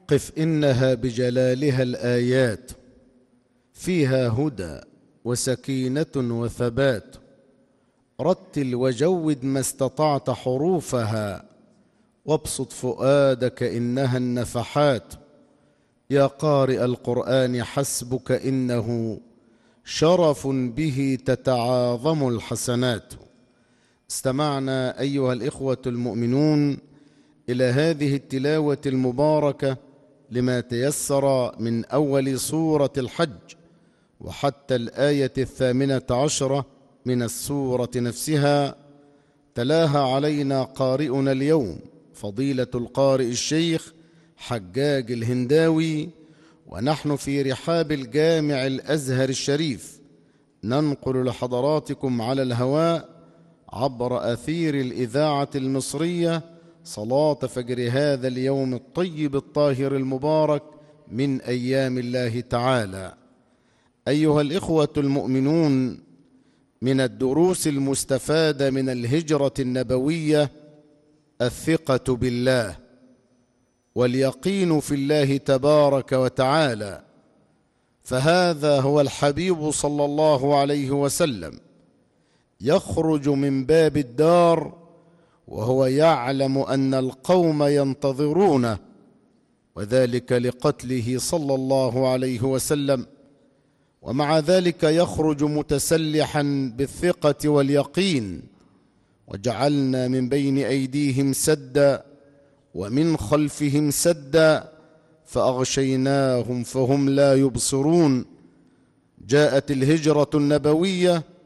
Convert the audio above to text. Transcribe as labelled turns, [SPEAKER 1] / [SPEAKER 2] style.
[SPEAKER 1] قف إنها بجلالها الآيات فيها هدى وسكينة وثبات. رتل وجود ما استطعت حروفها وابسط فؤادك إنها النفحات. يا قارئ القرآن حسبك إنه شرف به تتعاظم الحسنات. استمعنا أيها الإخوة المؤمنون إلى هذه التلاوة المباركة لما تيسر من أول سورة الحج وحتى الآية 18 من السورة نفسها. تلاها علينا قارئنا اليوم فضيلة القارئ الشيخ حجاج الهنداوي، ونحن في رحاب الجامع الأزهر الشريف ننقل لحضراتكم على الهواء عبر أثير الإذاعة المصرية صلاة فجر هذا اليوم الطيب الطاهر المبارك من أيام الله تعالى. أيها الإخوة المؤمنون، من الدروس المستفادة من الهجرة النبوية الثقة بالله واليقين في الله تبارك وتعالى، فهذا هو الحبيب صلى الله عليه وسلم يخرج من باب الدار وهو يعلم أن القوم ينتظرونه، وذلك لقتله صلى الله عليه وسلم، ومع ذلك يخرج متسلحا بالثقة واليقين. وجعلنا من بين أيديهم سدا ومن خلفهم سدا فأغشيناهم فهم لا يبصرون. جاءت الهجرة النبوية